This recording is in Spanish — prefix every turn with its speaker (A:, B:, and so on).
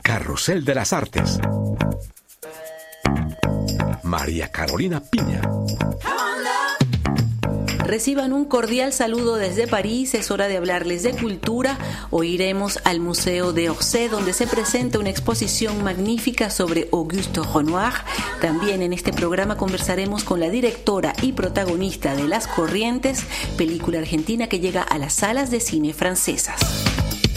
A: Carrusel de las Artes. María Carolina Piña.
B: Reciban un cordial saludo desde París. Es hora de hablarles de cultura. Hoy iremos al Museo de Orsay, donde se presenta una exposición magnífica sobre Auguste Renoir. También en este programa conversaremos con la directora y protagonista de Las Corrientes, película argentina que llega a las salas de cine francesas.